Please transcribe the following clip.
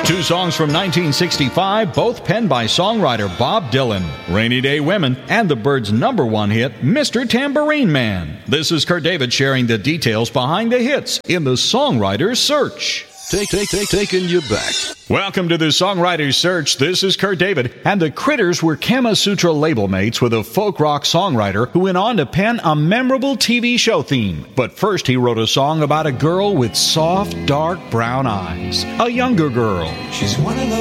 Two songs from 1965, both penned by songwriter Bob Dylan. Rainy Day Women and the Byrds' #1 hit, Mr. Tambourine Man. This is Kurt David sharing the details behind the hits in the Songwriter's Search. Taking you back. Welcome to the Songwriter's Search. This is Kurt David, and the Critters were Kama Sutra label mates with a folk rock songwriter who went on to pen a memorable TV show theme. But first he wrote a song about a girl with soft, dark brown eyes. A younger girl. She's one of those